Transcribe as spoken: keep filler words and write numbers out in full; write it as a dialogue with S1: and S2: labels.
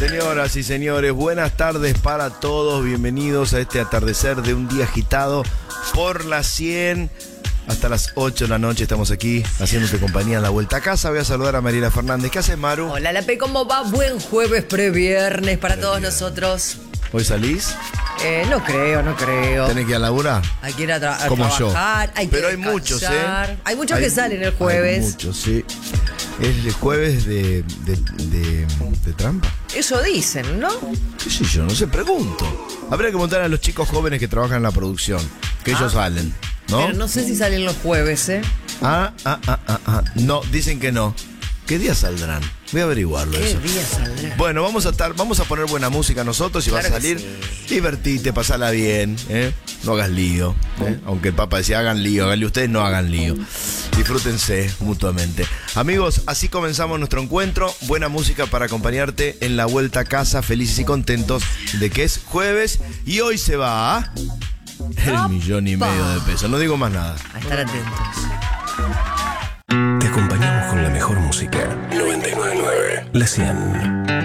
S1: Señoras y señores, buenas tardes para todos. Bienvenidos a este atardecer de un día agitado por las cien. Hasta las ocho de la noche estamos aquí haciéndote compañía en la vuelta a casa. Voy a saludar a Mariela Fernández. ¿Qué haces, Maru?
S2: Hola, Lape, ¿cómo va? Buen jueves previernes para pre todos nosotros.
S1: ¿Hoy salís?
S2: Eh, no creo, no creo.
S1: ¿Tenés que ir a laburar?
S2: Hay que ir a, tra a
S1: Como
S2: trabajar.
S1: Yo.
S2: Hay que
S1: Pero hay muchos, ¿eh?
S2: Hay muchos
S1: hay,
S2: que salen el jueves.
S1: Hay muchos, sí. Es el jueves de, de, de, de trampa.
S2: Eso dicen, ¿no?
S1: ¿Qué sé yo? No sé, pregunto. Habría que preguntar a los chicos jóvenes que trabajan en la producción, que ah, ellos salen, ¿no?
S2: Pero no sé si salen los jueves, ¿eh?
S1: Ah, ah, ah, ah, ah. No, dicen que no. ¿Qué días saldrán? Voy a averiguarlo.
S2: ¿Qué
S1: eso.
S2: días saldrán?
S1: Bueno, vamos a estar, vamos a poner buena música nosotros y claro vas a salir. Sí. Divertite, pasala bien, ¿eh? No hagas lío, ¿eh? Aunque el Papa decía hagan lío, háganle ustedes, no hagan lío. Disfrútense mutuamente. Amigos, así comenzamos nuestro encuentro. Buena música para acompañarte en la vuelta a casa, felices y contentos de que es jueves y hoy se va a el millón y medio de pesos. No digo más nada.
S2: A estar atentos.
S3: Te acompañamos con la mejor música. noventa y nueve punto nueve La cien.